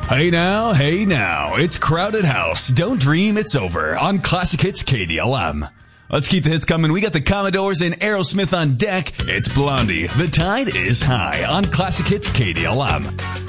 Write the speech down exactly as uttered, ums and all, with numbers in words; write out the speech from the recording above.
Hey now, hey now, it's Crowded House. Don't dream it's over on Classic Hits K D L M. Let's keep the hits coming. We got the Commodores and Aerosmith on deck. It's Blondie. The tide is high on Classic Hits K D L M.